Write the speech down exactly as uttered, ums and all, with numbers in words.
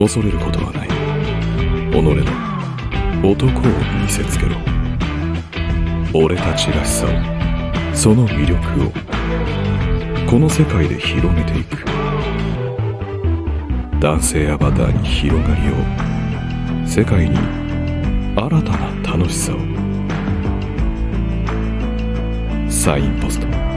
恐れることはない。己の男を見せつけろ。俺たちらしさを、その魅力をこの世界で広めていく。男性アバターに広がりを、世界に新たな楽しさを。サインポスト。